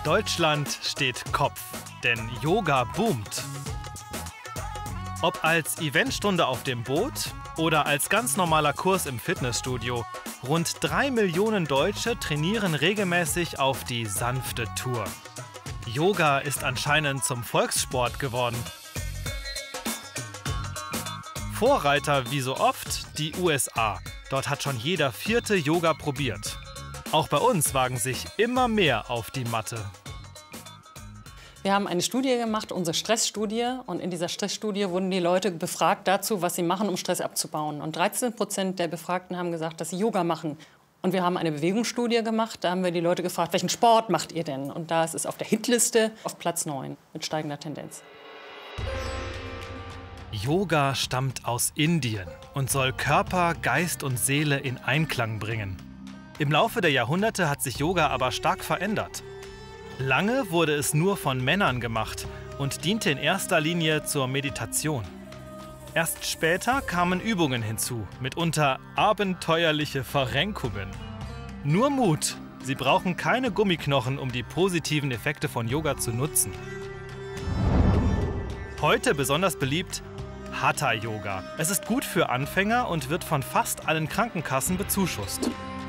Deutschland steht Kopf, denn Yoga boomt. Ob als Eventstunde auf dem Boot oder als ganz normaler Kurs im Fitnessstudio, rund 3 Millionen Deutsche trainieren regelmäßig auf die sanfte Tour. Yoga ist anscheinend zum Volkssport geworden. Vorreiter wie so oft die USA. Dort hat schon jeder 4. Yoga probiert. Auch bei uns wagen sich immer mehr auf die Matte. Wir haben eine Studie gemacht, unsere Stressstudie. Und in dieser Stressstudie wurden die Leute befragt dazu, was sie machen, um Stress abzubauen. Und 13% der Befragten haben gesagt, dass sie Yoga machen. Und wir haben eine Bewegungsstudie gemacht. Da haben wir die Leute gefragt, welchen Sport macht ihr denn? Und da ist es auf der Hitliste auf Platz 9 mit steigender Tendenz. Yoga stammt aus Indien und soll Körper, Geist und Seele in Einklang bringen. Im Laufe der Jahrhunderte hat sich Yoga aber stark verändert. Lange wurde es nur von Männern gemacht und diente in erster Linie zur Meditation. Erst später kamen Übungen hinzu, mitunter abenteuerliche Verrenkungen. Nur Mut! Sie brauchen keine Gummiknochen, um die positiven Effekte von Yoga zu nutzen. Heute besonders beliebt Hatha-Yoga. Es ist gut für Anfänger und wird von fast allen Krankenkassen bezuschusst.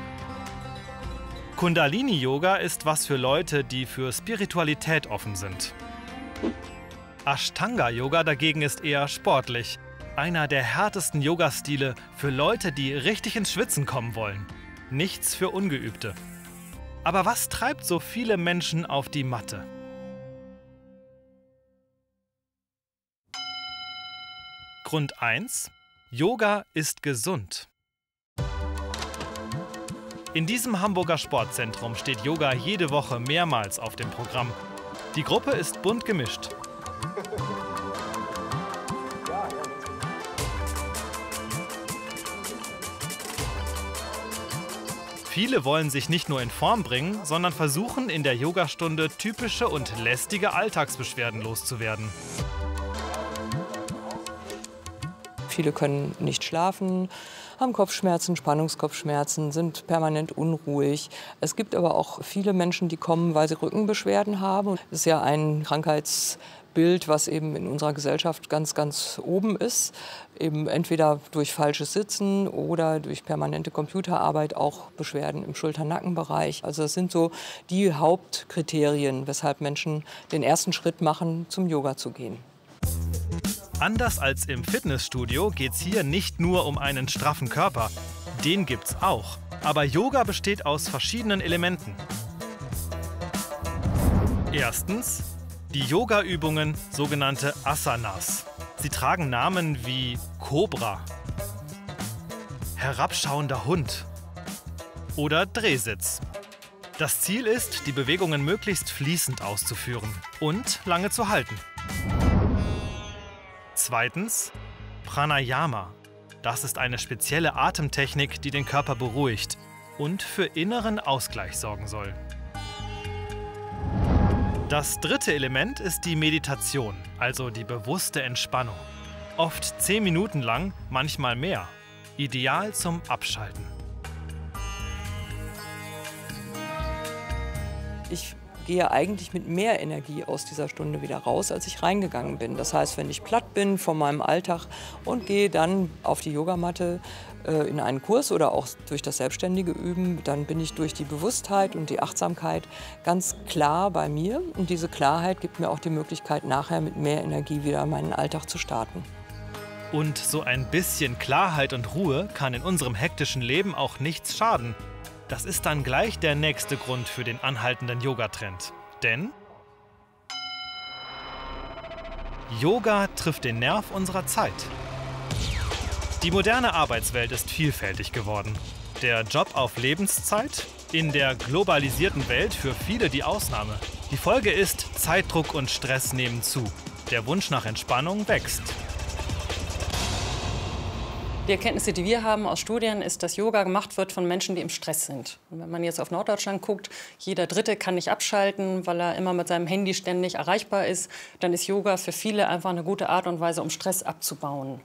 Kundalini-Yoga ist was für Leute, die für Spiritualität offen sind. Ashtanga-Yoga dagegen ist eher sportlich. Einer der härtesten Yoga-Stile für Leute, die richtig ins Schwitzen kommen wollen. Nichts für Ungeübte. Aber was treibt so viele Menschen auf die Matte? Grund 1: Yoga ist gesund. In diesem Hamburger Sportzentrum steht Yoga jede Woche mehrmals auf dem Programm. Die Gruppe ist bunt gemischt. Viele wollen sich nicht nur in Form bringen, sondern versuchen in der Yogastunde typische und lästige Alltagsbeschwerden loszuwerden. Viele können nicht schlafen, haben Kopfschmerzen, Spannungskopfschmerzen, sind permanent unruhig. Es gibt aber auch viele Menschen, die kommen, weil sie Rückenbeschwerden haben. Das ist ja ein Krankheitsbild, was eben in unserer Gesellschaft ganz, ganz oben ist. Eben entweder durch falsches Sitzen oder durch permanente Computerarbeit auch Beschwerden im Schulter-Nackenbereich. Also das sind so die Hauptkriterien, weshalb Menschen den ersten Schritt machen, zum Yoga zu gehen. Anders als im Fitnessstudio geht es hier nicht nur um einen straffen Körper. Den gibt's auch. Aber Yoga besteht aus verschiedenen Elementen. Erstens die Yoga-Übungen, sogenannte Asanas. Sie tragen Namen wie Kobra, herabschauender Hund oder Drehsitz. Das Ziel ist, die Bewegungen möglichst fließend auszuführen und lange zu halten. Zweitens Pranayama. Das ist eine spezielle Atemtechnik, die den Körper beruhigt und für inneren Ausgleich sorgen soll. Das dritte Element ist die Meditation, also die bewusste Entspannung. Oft 10 Minuten lang, manchmal mehr. Ideal zum Abschalten. Ich gehe eigentlich mit mehr Energie aus dieser Stunde wieder raus, als ich reingegangen bin. Das heißt, wenn ich platt bin von meinem Alltag und gehe dann auf die Yogamatte in einen Kurs oder auch durch das selbstständige Üben, dann bin ich durch die Bewusstheit und die Achtsamkeit ganz klar bei mir. Und diese Klarheit gibt mir auch die Möglichkeit, nachher mit mehr Energie wieder meinen Alltag zu starten. Und so ein bisschen Klarheit und Ruhe kann in unserem hektischen Leben auch nichts schaden. Das ist dann gleich der nächste Grund für den anhaltenden Yoga-Trend. Denn Yoga trifft den Nerv unserer Zeit. Die moderne Arbeitswelt ist vielfältig geworden. Der Job auf Lebenszeit? In der globalisierten Welt für viele die Ausnahme. Die Folge ist, Zeitdruck und Stress nehmen zu. Der Wunsch nach Entspannung wächst. Die Erkenntnisse, die wir haben aus Studien, ist, dass Yoga gemacht wird von Menschen, die im Stress sind. Und wenn man jetzt auf Norddeutschland guckt, jeder Dritte kann nicht abschalten, weil er immer mit seinem Handy ständig erreichbar ist, dann ist Yoga für viele einfach eine gute Art und Weise, um Stress abzubauen.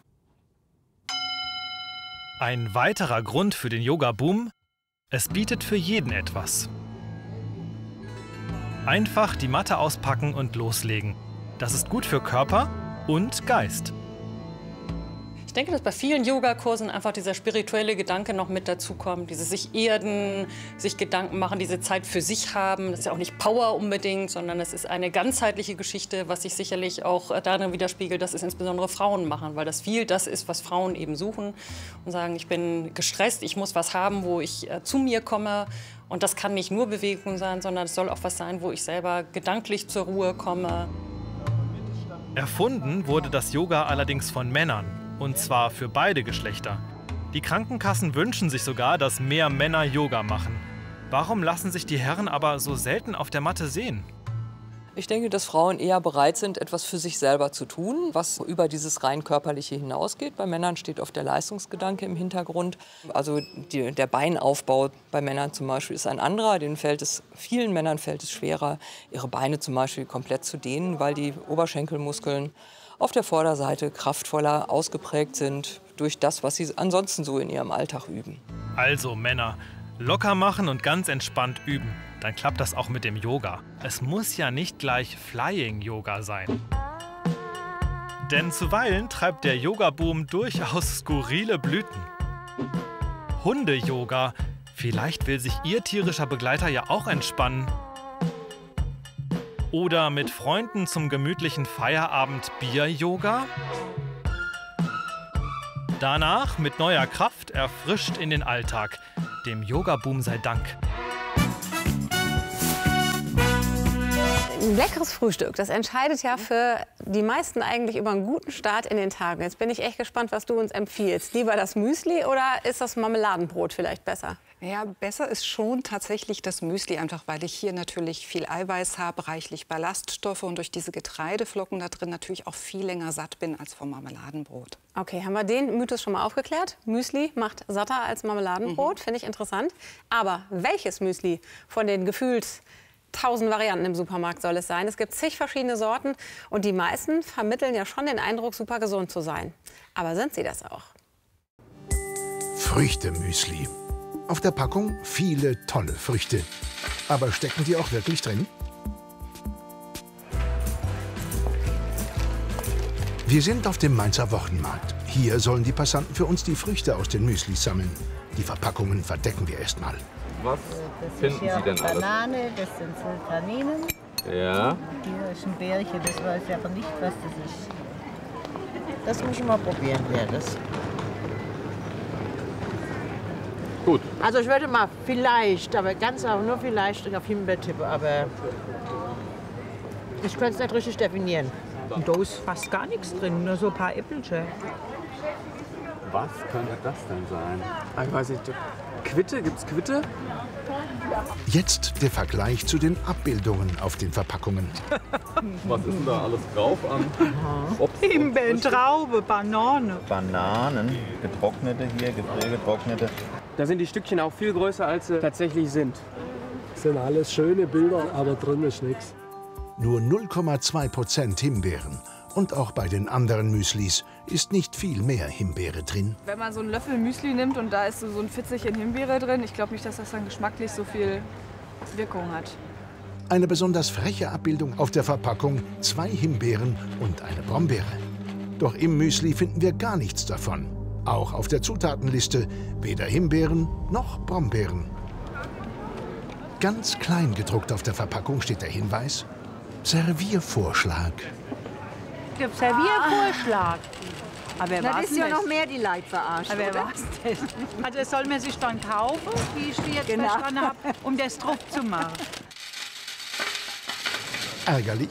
Ein weiterer Grund für den Yoga-Boom: Es bietet für jeden etwas. Einfach die Matte auspacken und loslegen. Das ist gut für Körper und Geist. Ich denke, dass bei vielen Yogakursen einfach dieser spirituelle Gedanke noch mit dazu kommt. Dieses sich erden, sich Gedanken machen, diese Zeit für sich haben. Das ist ja auch nicht Power unbedingt, sondern es ist eine ganzheitliche Geschichte, was sich sicherlich auch darin widerspiegelt, dass es insbesondere Frauen machen. Weil das viel das ist, was Frauen eben suchen und sagen, ich bin gestresst, ich muss was haben, wo ich zu mir komme. Und das kann nicht nur Bewegung sein, sondern es soll auch was sein, wo ich selber gedanklich zur Ruhe komme. Erfunden wurde das Yoga allerdings von Männern. Und zwar für beide Geschlechter. Die Krankenkassen wünschen sich sogar, dass mehr Männer Yoga machen. Warum lassen sich die Herren aber so selten auf der Matte sehen? Ich denke, dass Frauen eher bereit sind, etwas für sich selber zu tun, was über dieses rein körperliche hinausgeht. Bei Männern steht oft der Leistungsgedanke im Hintergrund. Also der Beinaufbau bei Männern zum Beispiel ist ein anderer. Vielen Männern fällt es schwerer, ihre Beine zum Beispiel komplett zu dehnen, weil die Oberschenkelmuskeln auf der Vorderseite kraftvoller ausgeprägt sind durch das, was sie ansonsten so in ihrem Alltag üben. Also Männer, locker machen und ganz entspannt üben. Dann klappt das auch mit dem Yoga. Es muss ja nicht gleich Flying Yoga sein. Denn zuweilen treibt der Yoga-Boom durchaus skurrile Blüten. Hunde-Yoga. Vielleicht will sich Ihr tierischer Begleiter ja auch entspannen. Oder mit Freunden zum gemütlichen Feierabend Bier-Yoga? Danach mit neuer Kraft erfrischt in den Alltag. Dem Yoga-Boom sei Dank. Ein leckeres Frühstück, das entscheidet ja für die meisten eigentlich über einen guten Start in den Tag. Jetzt bin ich echt gespannt, was du uns empfiehlst. Lieber das Müsli oder ist das Marmeladenbrot vielleicht besser? Ja, besser ist schon tatsächlich das Müsli, einfach weil ich hier natürlich viel Eiweiß habe, reichlich Ballaststoffe und durch diese Getreideflocken da drin natürlich auch viel länger satt bin als vom Marmeladenbrot. Okay, haben wir den Mythos schon mal aufgeklärt? Müsli macht satter als Marmeladenbrot, finde ich interessant. Aber welches Müsli von den gefühlt 1000 Varianten im Supermarkt soll es sein? Es gibt zig verschiedene Sorten und die meisten vermitteln ja schon den Eindruck, super gesund zu sein. Aber sind sie das auch? Früchtemüsli. Auf der Packung viele tolle Früchte. Aber stecken die auch wirklich drin? Wir sind auf dem Mainzer Wochenmarkt. Hier sollen die Passanten für uns die Früchte aus den Müslis sammeln. Die Verpackungen verdecken wir erstmal. Was finden Sie denn alles? Banane, das sind Sultaninen. Ja. Hier ist ein Bärchen, das weiß ich aber nicht, was das ist. Das muss ich mal probieren, wer das. Gut. Also ich würde mal vielleicht, aber ganz auch nur vielleicht auf Himbeer tippen, aber ich könnte es nicht richtig definieren. Und da ist fast gar nichts drin, nur so ein paar Äpfelchen. Was könnte das denn sein? Ich weiß nicht. Quitte? Gibt's Quitte? Jetzt der Vergleich zu den Abbildungen auf den Verpackungen. Was ist denn da alles drauf an Obst? Himbeeren, Traube, Banane. Bananen, getrocknete hier, gefriergetrocknete. Da sind die Stückchen auch viel größer, als sie tatsächlich sind. Das sind alles schöne Bilder, aber drin ist nichts. Nur 0,2% Himbeeren. Und auch bei den anderen Müslis ist nicht viel mehr Himbeere drin. Wenn man so einen Löffel Müsli nimmt und da ist so ein Fitzelchen Himbeere drin, ich glaube nicht, dass das dann geschmacklich so viel Wirkung hat. Eine besonders freche Abbildung auf der Verpackung, 2 Himbeeren und eine Brombeere. Doch im Müsli finden wir gar nichts davon. Auch auf der Zutatenliste weder Himbeeren noch Brombeeren. Ganz klein gedruckt auf der Verpackung steht der Hinweis: Serviervorschlag. Serviervorschlag. Aber wer Das war's ist ja denn? noch mehr die Leute verarscht, Aber wer oder? war's denn? Also das soll man sich dann kaufen, wie ich die jetzt Genau. verstanden habe, um das drauf zu machen. Ärgerlich